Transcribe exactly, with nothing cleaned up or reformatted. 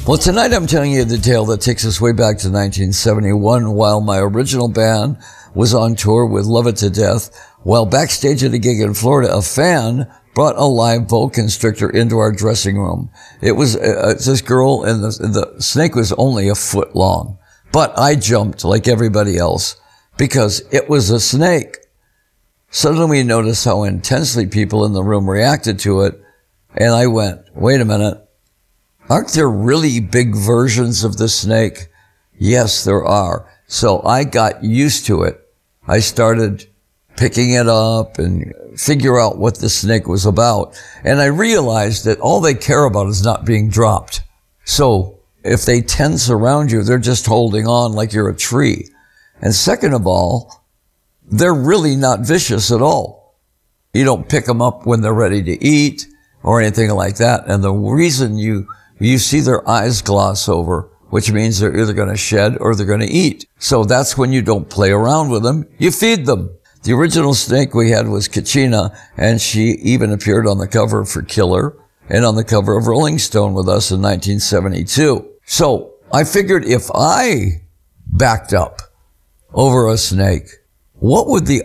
Well, tonight I'm telling you the tale that takes us way back to nineteen seventy-one while my original band was on tour with Love It to Death. While backstage at a gig in Florida, a fan brought a live boa constrictor into our dressing room. It was uh, this girl, and the, the snake was only a foot long. But I jumped like everybody else because it was a snake. Suddenly we noticed how intensely people in the room reacted to it, and I went, wait a minute. Aren't there really big versions of the snake? Yes, there are. So I got used to it. I started picking it up and figure out what the snake was about. And I realized that all they care about is not being dropped. So if they tense around you, they're just holding on like you're a tree. And second of all, they're really not vicious at all. You don't pick them up when they're ready to eat or anything like that. And the reason you You see their eyes gloss over, which means they're either going to shed or they're going to eat. So that's when you don't play around with them. You feed them. The original snake we had was Kachina, and she even appeared on the cover for Killer and on the cover of Rolling Stone with us in nineteen seventy-two. So I figured if I backed up over a snake, what would the